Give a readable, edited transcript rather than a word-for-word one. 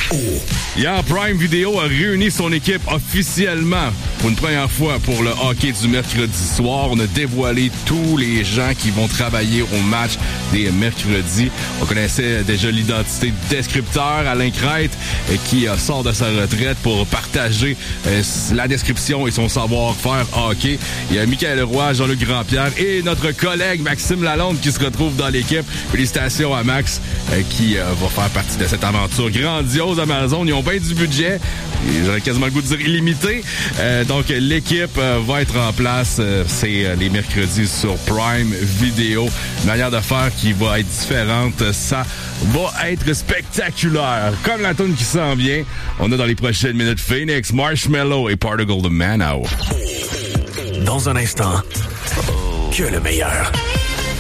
Hier, Prime Video a réuni son équipe officiellement pour une première fois pour le hockey du mercredi soir. On a dévoilé tous les gens qui vont travailler au match des mercredis. On connaissait déjà l'identité de descripteur, Alain Crête, qui sort de sa retraite pour partager la description et son savoir-faire hockey. Il y a Michael Roy, Jean-Luc Grandpierre et notre collègue Maxime Lalonde qui se retrouve dans l'équipe. Félicitations à Max qui va faire partie de cette aventure grandiose Amazon. Ils ont bien du budget. J'aurais quasiment le goût de dire illimité. Donc, l'équipe va être en place. C'est les mercredis sur Prime Video. Une manière de faire qui va être différente. Ça va être spectaculaire. Comme la tune qui s'en vient, on a dans les prochaines minutes Phoenix, Marshmello et Particle de Mano. Dans un instant, que le meilleur.